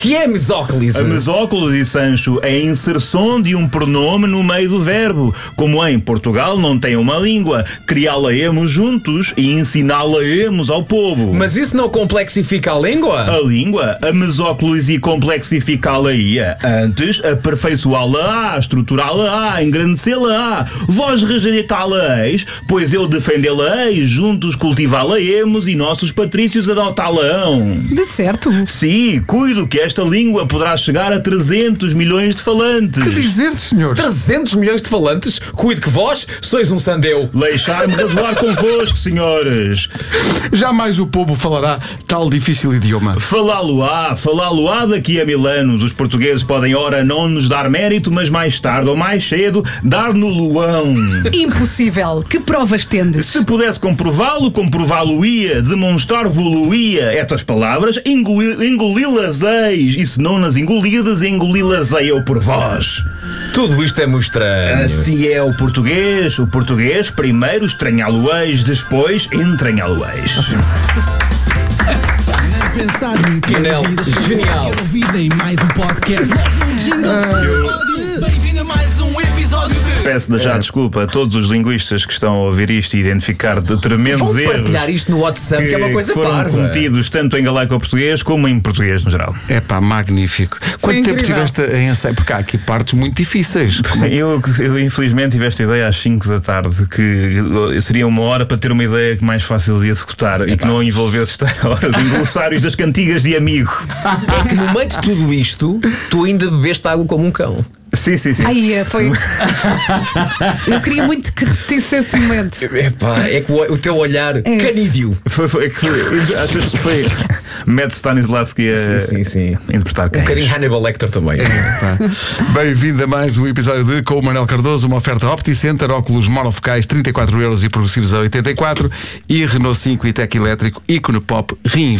Que é a mesóclise? A mesóclise, Sancho, é a inserção de um pronome no meio do verbo. Como em Portugal não tem uma língua, criá-la-emos juntos e ensiná-la-emos ao povo. Mas isso não complexifica a língua? A língua, a mesóclise complexificá-la-ia. Antes, aperfeiçoá-la-á, estruturá-la-á, engrandecê-la-á. Vós rejeitá-la-eis, pois eu defendê-la-ei, juntos cultivá-la-emos e nossos patrícios adotá-la-ão. De certo. Sim, cuido que esta língua poderá chegar a 300 milhões de falantes. Que dizer, senhor? 300 milhões de falantes? Cuide que vós sois um sandeu. Deixar-me razoar convosco, senhores. Jamais o povo falará tal difícil idioma. Falá-lo-á daqui a 1000 anos. Os portugueses podem, ora, não nos dar mérito, mas mais tarde ou mais cedo, dar-no-lo-ão. Impossível. Que provas tendes? Se pudesse comprová-lo, comprová-lo-ia, demonstrar-vo-lo-ia. Estas palavras, engoli-las-ei. E se não nas engolirdes, engoli-las-ei eu por vós. Tudo isto é muito estranho. Assim é o português. O português primeiro estranhá-lo-eis, depois entranhá-lo-eis. Pensar muito Quinel, genial. Quero ouvir em mais um podcast. Bem-vindo a mais um episódio de... Peço já desculpa a todos os linguistas que estão a ouvir isto e identificar de tremendos Vão erros partilhar isto no WhatsApp, que é uma coisa foram parva. cometidos tanto em galaico-português como em português no geral. É pá, magnífico. Quanto tempo tiveste em ensaio? Porque há aqui partes muito difíceis. Sim, eu infelizmente tive esta ideia às 5 da tarde, que seria uma hora para ter uma ideia mais fácil de executar e que não envolvesse estar horas em glossários das cantigas de amigo. É que no meio de tudo isto, tu ainda bebeste água como um cão. Sim. Aí foi. Eu queria muito que repetisse esse momento. Epá, é que o teu olhar canídeo. Às vezes foi Matt Stanislavski a Sim. interpretar Um cães. bocadinho Hannibal Lecter também. Bem-vindo a mais um episódio de Com o Manel Cardoso, uma oferta OptiCenter, óculos monofocais 34€ e progressivos a 84 e Renault 5 e Tech elétrico Ícone Pop Reinvent.